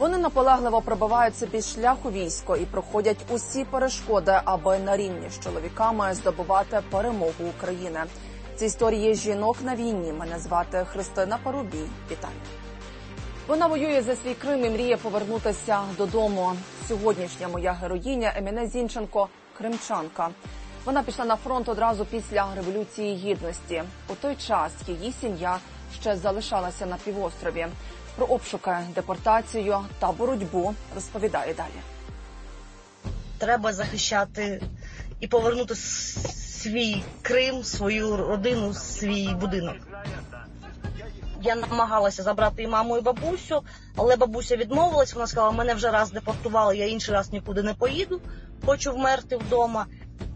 Вони наполегливо пробивають собі шлях у військо і проходять усі перешкоди, аби на рівні з чоловіками здобувати перемогу України. Це історії жінок на війні. Мене звати Христина Парубій. Вітаю. Вона воює за свій Крим і мріє повернутися додому. Сьогоднішня моя героїня Еміне Зінченко – кримчанка. Вона пішла на фронт одразу після Революції Гідності. У той час її сім'я ще залишалася на півострові. Про обшуки, депортацію та боротьбу розповідає далі. Треба захищати і повернути свій Крим, свою родину, свій будинок. Я намагалася забрати і маму, і бабусю, але бабуся відмовилась. Вона сказала, мене вже раз депортували, я інший раз нікуди не поїду, хочу вмерти вдома.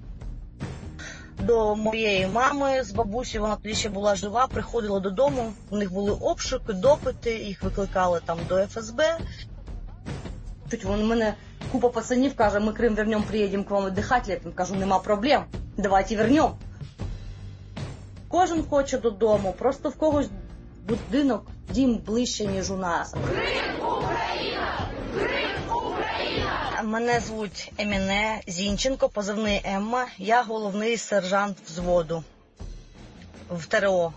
До моєї мами з бабусею, вона тоді ще була жива, приходила додому, у них були обшуки, допити, їх викликали там до ФСБ. Тут мене купа пацанів каже, ми Крим вернем, приїдемо к вам віддихати. Я кажу, нема проблем, давайте вернем. Кожен хоче додому, просто в когось будинок, дім ближче, ніж у нас. Крим, Україна! Крим, Україна! Мене звуть Еміне Зінченко, позивний Емма. Я головний сержант взводу в ТРО.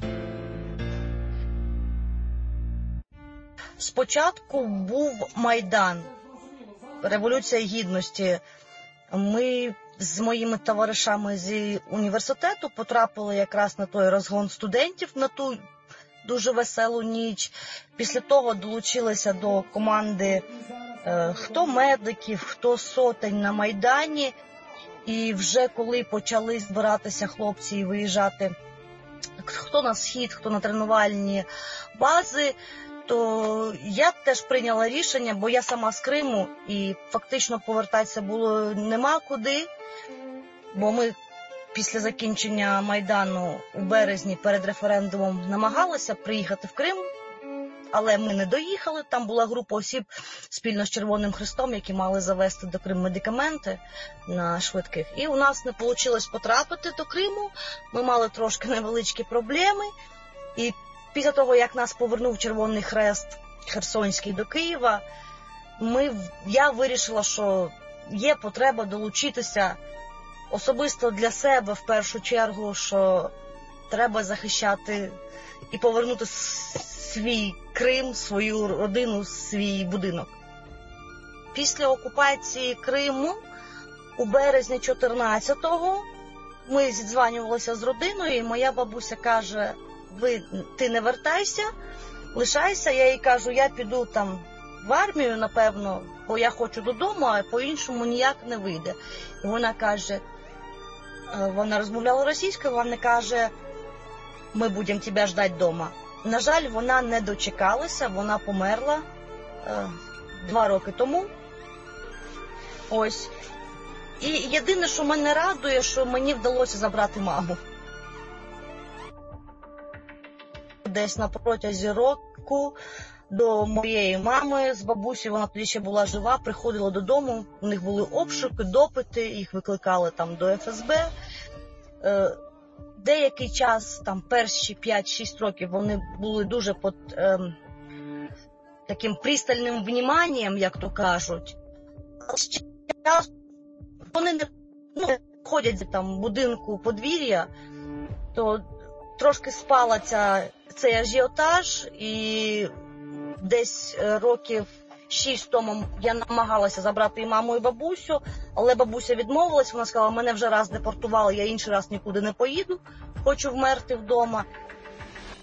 Спочатку був Майдан, Революція Гідності. Ми з моїми товаришами з університету потрапили якраз на той розгон студентів, на ту дуже веселу ніч. Після того долучилися до команди хто медиків, хто сотень на Майдані. І вже коли почали збиратися хлопці і виїжджати, хто на схід, хто на тренувальні бази, то я теж прийняла рішення, бо я сама з Криму і фактично повертатися було нема куди, бо ми після закінчення Майдану у березні перед референдумом намагалися приїхати в Крим, але ми не доїхали. Там була група осіб спільно з Червоним Хрестом, які мали завезти до Криму медикаменти на швидких. І у нас не вийшло потрапити до Криму, ми мали трошки невеличкі проблеми. І після того, як нас повернув Червоний Хрест Херсонський до Києва, я вирішила, що є потреба долучитися особисто для себе в першу чергу, що треба захищати і повернути свій Крим, свою родину, свій будинок. Після окупації Криму у березні 14-го ми зідзванювалися з родиною, і моя бабуся каже, ти не вертайся, лишайся. Я їй кажу, я піду там в армію, напевно, бо я хочу додому, а по-іншому ніяк не вийде. І вона каже, вона розмовляла російською, вона каже, ми будемо тебе ждати вдома. На жаль, вона не дочекалася, вона померла 2 роки тому. Ось. І єдине, що мене радує, що мені вдалося забрати маму. Десь на протязі року до моєї мами з бабусею, вона тоді ще була жива, приходила додому, у них були обшуки, допити, їх викликали там до ФСБ. Деякий час, там перші 5-6 років, вони були дуже під таким пристальним вніманням, як то кажуть. Вони не ходять там в будинку подвір'я, то трошки спала цей ажіотаж, і десь років 6 тому я намагалася забрати і маму, і бабусю, але бабуся відмовилась, вона сказала, мене вже раз депортували, я інший раз нікуди не поїду, хочу вмерти вдома.